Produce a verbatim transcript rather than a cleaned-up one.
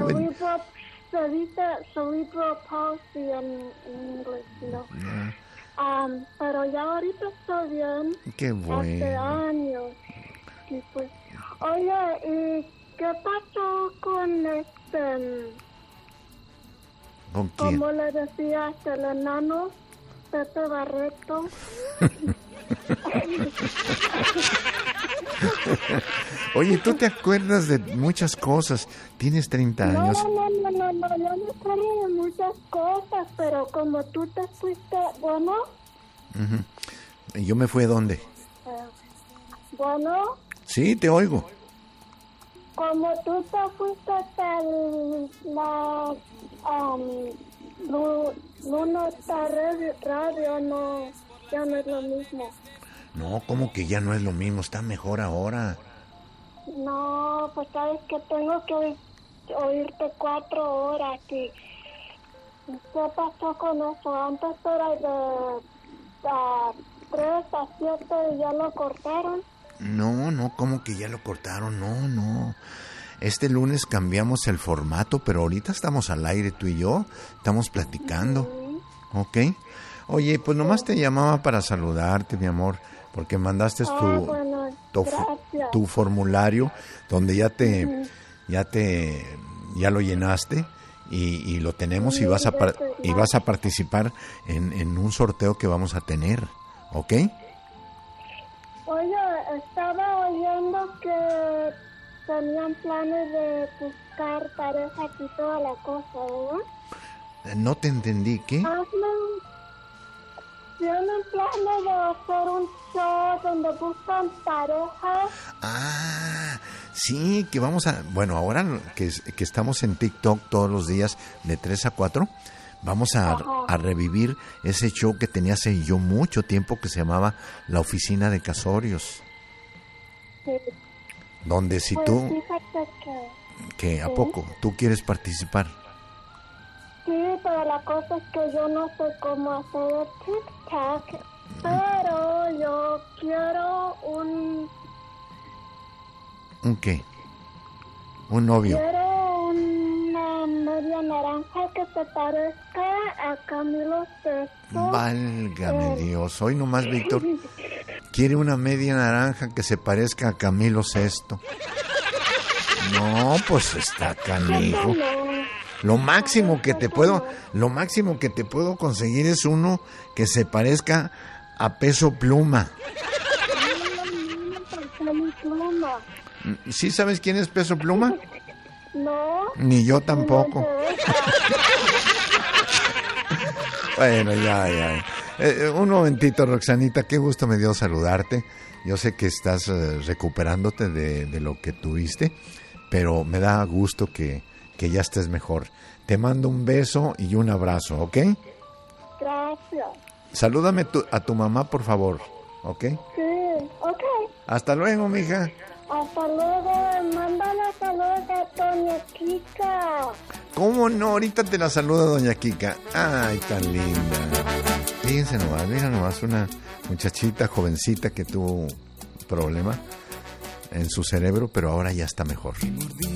Cerebral, se dice cerebral palsy en, en inglés, ¿no? Yeah. Um, pero ya ahorita estoy bien. Qué bueno. Hace años. Y pues, oye, ¿y qué pasó con este... ¿Con quién? Como le decías, el enano Pepe Barreto? Oye, ¿tú te acuerdas de muchas cosas? Tienes treinta años. No, no, no, no, no, yo me acuerdo de muchas cosas, pero como tú te fuiste, bueno... Uh-huh. ¿Y yo me fui a dónde? Eh, bueno... Sí, te oigo. Como tú te fuiste hasta el, la... Um, lu, lunes radio, radio, no, ya no es lo mismo. No, como que ya no es lo mismo, está mejor ahora. No, pues sabes que tengo que oír, oírte cuatro horas y... ¿Qué pasó con eso? Antes era de... de tres a siete y ya lo cortaron. No, no, como que ya lo cortaron, no, no. Este lunes cambiamos el formato, pero ahorita estamos al aire tú y yo, estamos platicando, uh-huh. ¿Ok? Oye, pues nomás te llamaba para saludarte, mi amor, porque mandaste ah, tu, bueno, tu, tu formulario donde ya te, uh-huh. ya te, ya lo llenaste y, y lo tenemos sí, y vas a par- y vas a participar en, en un sorteo que vamos a tener, ¿ok? Oye, estaba oyendo que tenían planes de buscar parejas y toda la cosa, ¿verdad? No te entendí, ¿qué? Tienen planes de hacer un show donde buscan parejas. Ah, sí, que vamos a... Bueno, ahora que, que estamos en TikTok todos los días de tres a cuatro, vamos a, a revivir ese show que tenía hace yo mucho tiempo que se llamaba La Oficina de Casorios. Sí. Donde si pues tú... Que, que ¿a ¿sí? poco? ¿Tú quieres participar? Sí, pero la cosa es que yo no sé cómo hacer TikTok, pero yo quiero un... ¿Un qué? ¿Un novio? Quiero una media naranja que se parezca a Camilo Sesto. Válgame eh. Dios, hoy nomás Víctor quiere una media naranja que se parezca a Camilo Sesto. No, pues está canijo. Lo máximo que te puedo, lo máximo que te puedo conseguir es uno que se parezca a Peso Pluma. ¿Sí sabes quién es Peso Pluma? No. Ni yo tampoco. Bueno, ya, ya. Eh, un momentito, Roxanita, qué gusto me dio saludarte. Yo sé que estás eh, recuperándote de, de lo que tuviste, pero me da gusto que, que ya estés mejor. Te mando un beso y un abrazo, ¿ok? Gracias. Salúdame tu, a tu mamá, por favor, ¿ok? Sí, ok. Hasta luego, mija. Hasta luego, mándale saludos a doña Kika. ¿Cómo no? Ahorita te la saluda doña Kika. Ay, tan linda. Fíjense nomás, mira nomás, una muchachita jovencita que tuvo un problema en su cerebro, pero ahora ya está mejor.